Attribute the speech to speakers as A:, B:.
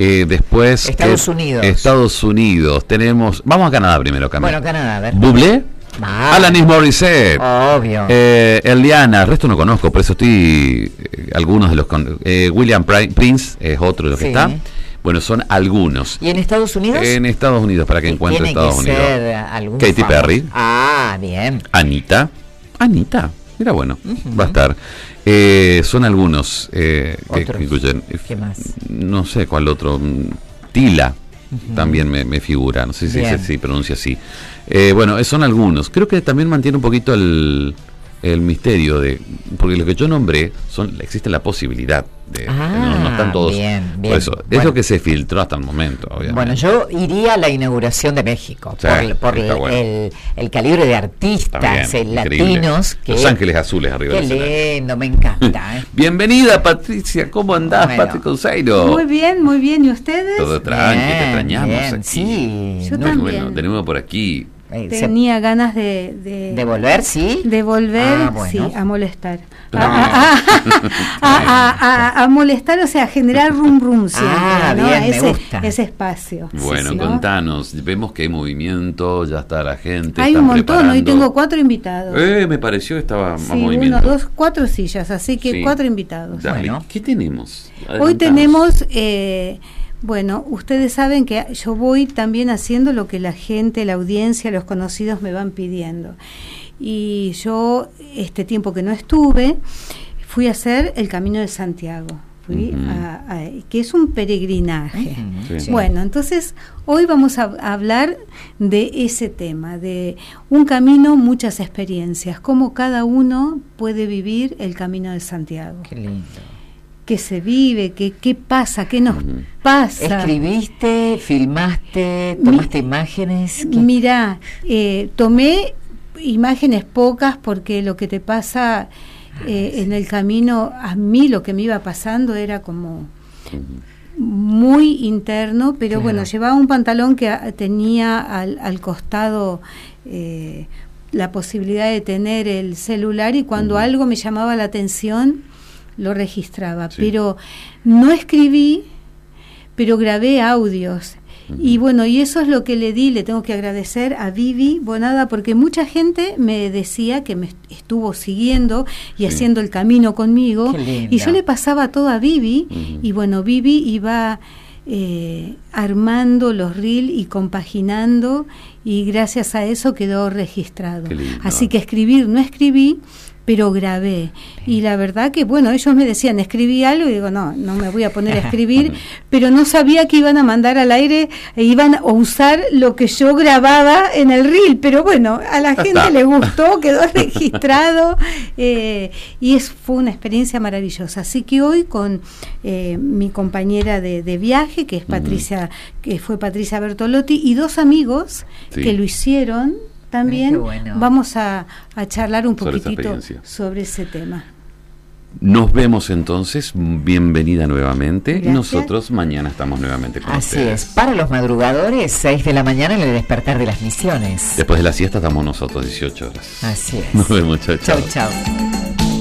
A: Después Estados Unidos tenemos, vamos a Canadá primero, Camila.
B: Bueno, Canadá, a ver.
A: Bublé, Alanis Morissette,
B: obvio.
A: Eliana, el resto no conozco, por eso estoy algunos de los William Prince es otro de los que está. Bueno, son algunos.
B: ¿Y en Estados Unidos?
A: En Estados Unidos, para que encuentre Estados Unidos. Katy Perry.
B: Bien.
A: Anita, mira, bueno, va a estar. Son algunos que incluyen.
B: ¿Qué más?
A: No sé cuál otro. Tila también me figura. No sé si se pronuncia así. Bueno, son algunos. Creo que también mantiene un poquito el misterio de, porque lo que yo nombré existe la posibilidad de no están todos
B: bien.
A: Por eso es lo que se filtró hasta el momento, obviamente.
B: Bueno, yo iría a la inauguración de México por el calibre de artistas latinos
A: Los Ángeles Azules arriba.
B: Qué lindo, me encanta.
A: Bienvenida, Patricia, ¿cómo andás? Patrick Conceiro.
C: Muy bien, ¿y ustedes?
A: Todo tranqui, te extrañamos aquí.
B: Sí,
C: yo también.
A: Bueno, de nuevo por aquí.
C: Tenía ganas de
B: volver, ¿sí?
C: De volver,
B: bueno.
C: sí, a molestar. A molestar, o sea, a generar rum siempre, ¿no?
B: Bien, me gusta.
C: Ese espacio.
A: Bueno,
C: sí, ¿no?
A: Contanos, vemos que hay movimiento, ya está la gente.
C: Hay un montón, hoy tengo 4 invitados.
A: Me pareció que estaba más
C: movimiento.
A: 1,
C: 2, 4 sillas, así que 4 invitados.
A: Bueno. ¿Qué tenemos?
C: Hoy tenemos... bueno, ustedes saben que yo voy también haciendo lo que la gente, la audiencia, los conocidos me van pidiendo. Y yo, este tiempo que no estuve, fui a hacer el Camino de Santiago, que es un peregrinaje.
A: Sí.
C: Bueno, entonces hoy vamos a hablar de ese tema, de un camino, muchas experiencias, cómo cada uno puede vivir el Camino de Santiago.
B: Qué lindo.
C: ¿Qué se vive? ¿Qué pasa? ¿Qué nos pasa?
B: ¿Escribiste? ¿Filmaste? ¿Tomaste imágenes?
C: Mirá, tomé imágenes pocas porque lo que te pasa en el camino, a mí lo que me iba pasando era como muy interno, pero bueno, llevaba un pantalón que tenía al costado la posibilidad de tener el celular y cuando algo me llamaba la atención lo registraba, pero no escribí, pero grabé audios. Y bueno, y eso es lo que le tengo que agradecer a Vivi Bonada, porque mucha gente me decía que me estuvo siguiendo y haciendo el camino conmigo, y yo le pasaba todo a Vivi, y bueno, Vivi iba armando los reels y compaginando, y gracias a eso quedó registrado. Así que no escribí, pero grabé. Y la verdad que, bueno, ellos me decían, escribí algo, y digo, no me voy a poner a escribir, pero no sabía que iban a mandar al aire, iban a usar lo que yo grababa en el reel, pero bueno, a la gente le gustó, quedó registrado, y fue una experiencia maravillosa. Así que hoy con mi compañera de viaje, que es Patricia, que fue Patricia Bertolotti, y 2 amigos que lo hicieron también, vamos a charlar un poquitito sobre ese tema.
A: Nos vemos entonces, bienvenida nuevamente.
C: Gracias.
A: Nosotros mañana estamos nuevamente con ustedes.
B: Así es, para los madrugadores, 6 de la mañana en el despertar de las misiones.
A: Después de la siesta estamos nosotros, 18 horas.
B: Así es.
A: Nos vemos, chao.
B: Chau.